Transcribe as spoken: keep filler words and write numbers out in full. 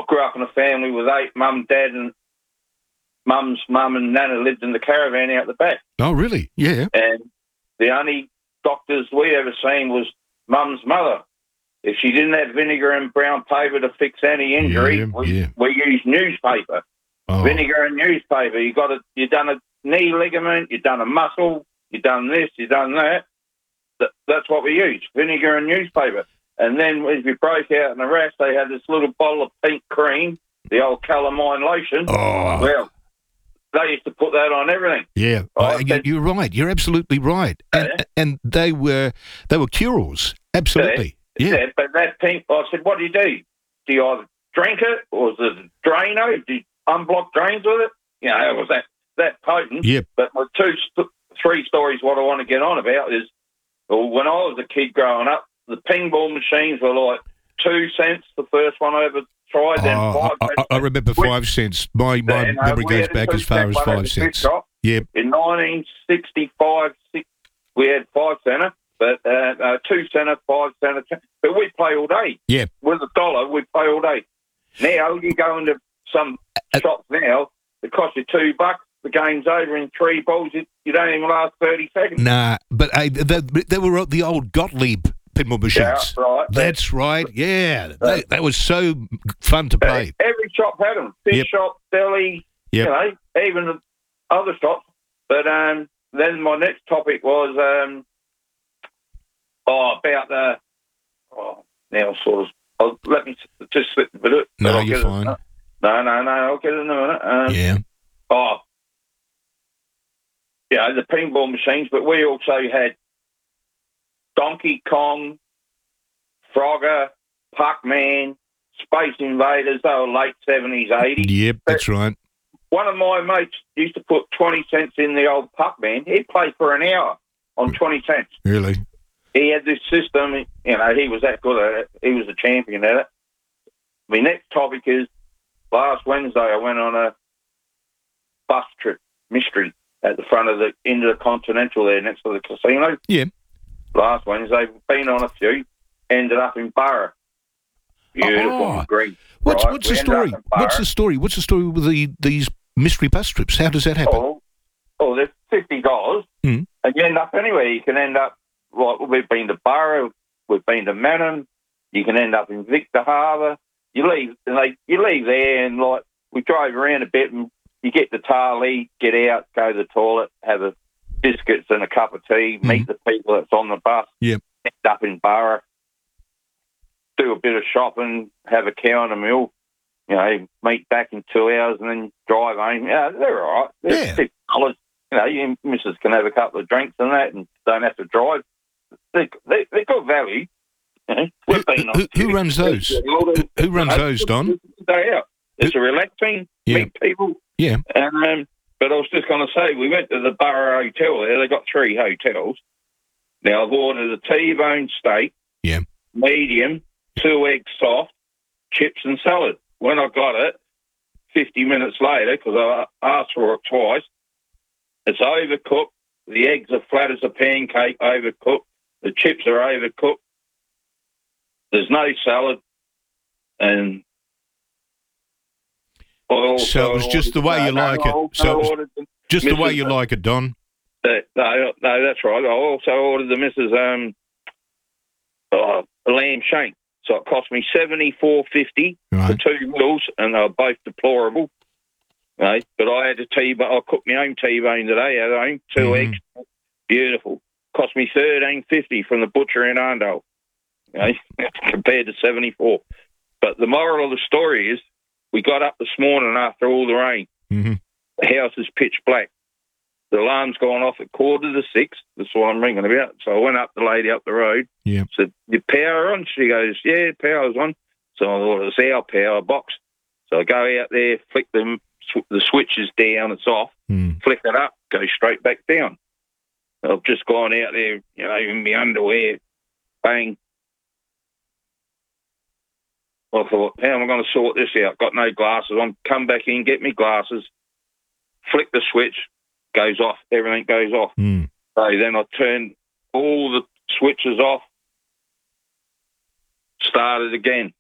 grew up in a family with eight, mum, dad, and mum's mum and nana lived in the caravan out the back. Oh, really? Yeah. And the only doctors we ever seen was mum's mother. If she didn't have vinegar and brown paper to fix any injury, Yeah, we, yeah. we used newspaper. Oh. Vinegar and newspaper. You got a, you done a knee ligament, you done a muscle, you done this, you done that. that. That's what we used, vinegar and newspaper. And then as we broke out in the rash, they had this little bottle of pink cream, the old calamine lotion. Oh. Well, they used to put that on everything. Yeah, I oh, you, said- you're right. You're absolutely right. And, Yeah. and they were they were cure-alls. Absolutely. Yeah. Yeah, but that pink, I said, what do you do? Do you either drink it or is it a Drano? Do you unblock drains with it? You know, it was that, that potent. Yep. But my two, st- three stories what I want to get on about is, well, when I was a kid growing up, the pinball machines were like two cents, the first one I ever tried, then Oh, five I, cents. I, I remember We- five cents. My my And, uh, memory we goes had a back two as far cent as one at five the cents. gift shop. Yep. In nineteen sixty-five, six, we had five centre, but uh, uh, two centre, five centre. But we play all day. Yeah. With a dollar, we play all day. Now you go into some Uh, shops now, it costs you two bucks. The game's over in three balls. You, you don't even last thirty seconds. Nah, but hey, they, they were the old Gottlieb pinball machines. Yeah, right. That's right. Yeah, they, that was so fun to But play. every shop had them. Fish Yep. shop, deli, Yep. you know, even the other shops. But um, then my next topic was um, oh, about the. Oh, now sort of. Oh, let me just slip a bit of it. No, I'll you're get it. fine. No, no, no. I'll get it in a minute. Um, Yeah. Oh, yeah, the pinball machines, but we also had Donkey Kong, Frogger, Pac-Man, Space Invaders. They were late seventies, eighties. Yep, that's right. One of my mates used to put twenty cents in the old Pac-Man. He'd play for an hour on twenty cents. Really. He had this system, you know, he was that good at it. He was a champion at it. My next topic is, last Wednesday I went on a bus trip, mystery, at the front of the Intercontinental there next to the casino. Yeah. Last Wednesday, been on a few, ended up in Burra. Beautiful Oh. and green. What's right? what's We the ended up story? in Burra. What's the story? What's the story with the these mystery bus trips? How does that happen? Oh, oh, they're fifty dollars, Mm. and you end up anywhere. You can end up like we've been to Burra, we've been to Manning. You can end up in Victor Harbour. You leave, and they you leave there, and like we drove around a bit, and you get to Tarlee, get out, go to the toilet, have a biscuits and a cup of tea, Mm. meet the people that's on the bus. Yep. End up in Burra, do a bit of shopping, have a cow and a meal. You know, meet back in two hours and then drive home. Yeah, they're all right. They're Yeah. six dollars. You know, your missus can have a couple of drinks and that, and don't have to drive. They they they're good value. You know, Who, we've been on who, who runs those? Who, who runs those, Don? Day out. It's a relaxing. Yeah. Meet people. Yeah. And um, but I was just going to say, we went to the Burra Hotel there. They got three hotels. Now I've ordered a T-bone steak. Yeah. Medium, two eggs soft, chips and salad. When I got it, fifty minutes later, because I asked for it twice, it's overcooked. The eggs are flat as a pancake, overcooked. The chips are overcooked. There's no salad. And I also So it was just the way you no, like I it. also So it was ordered the just the way Missus you like it, Don. Uh, no, no, that's right. I also ordered the Missus Um, uh, lamb shank. So it cost me seventy-four fifty for Right. two meals, and they were both deplorable. Right? But I had a T-bone. I cooked my own T-bone today at home, two Mhm. eggs. Beautiful. Cost me thirteen fifty from the butcher in Arndale. Okay? Compared to seventy-four. But the moral of the story is, we got up this morning after all the rain. Mm-hmm. The house is pitch black. The alarm's gone off at quarter to six. That's what I'm ringing about. So I went up to the lady up the road. Yeah. Said, your power on? She goes, yeah, power's on. So I thought, it's our power box. So I go out there, flick the, the switches down, it's off. Mm. Flick it up, go straight back down. I've just gone out there, you know, in my underwear, bang. I thought, how am I going to sort this out? Got no glasses on. Come back in, get me glasses, flick the switch, goes off. Everything goes off. Mm. So then I turned all the switches off, started again.